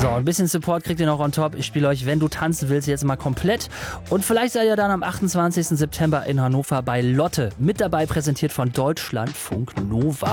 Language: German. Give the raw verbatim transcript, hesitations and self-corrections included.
So, ein bisschen Support kriegt ihr noch on top. Ich spiele euch, wenn du tanzen willst, jetzt mal komplett. Und vielleicht seid ihr dann am achtundzwanzigsten September in Hannover bei Lotte. Mit dabei präsentiert von Deutschlandfunk Nova.